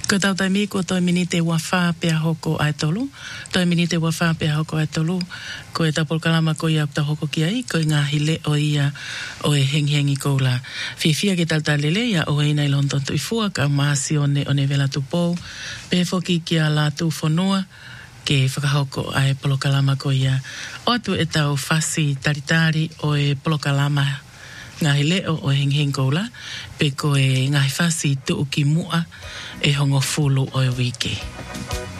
Ko tau taimi ko toi minite wafa pea hoko ai tolu. Toi minite wafa pea hoko ai tolu. Ko e tapol kalama ko ia ta hoko ki ai. Ko ngā hile o ia o e hengi ko la. Fifia ke taltalele ia o e nei lonton tu ifua ka maasi o ne vela tupou. Pe foki ki a la tu fonua. Ke whakahoko ai polo kalama ko ia. O atu e tau fasi taritari o e polo kalama ngahi leo o heng koula, pe ko e ngahi fasi tu uki mua e hongo fulu o e wiki.